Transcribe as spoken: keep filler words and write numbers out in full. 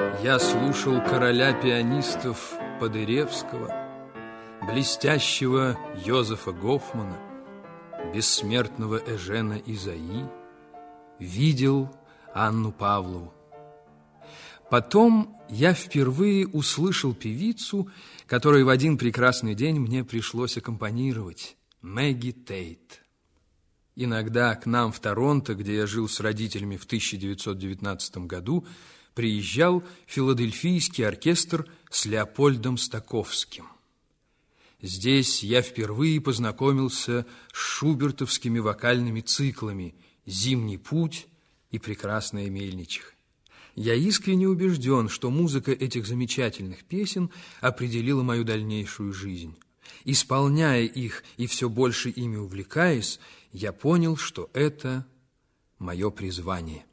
Я слушал короля пианистов Падыревского, блестящего Йозефа Гофмана, бессмертного Эжена Изаи, видел Анну Павлову. Потом я впервые услышал певицу, которой в один прекрасный день мне пришлось аккомпанировать, Мэгги Тейт. Иногда к нам в Торонто, где я жил с родителями в тысяча девятьсот девятнадцатом году, приезжал филадельфийский оркестр с Леопольдом Стаковским. Здесь я впервые познакомился с шубертовскими вокальными циклами «Зимний путь» и «Прекрасная мельничиха». Я искренне убежден, что музыка этих замечательных песен определила мою дальнейшую жизнь. Исполняя их и все больше ими увлекаясь, я понял, что это мое призвание.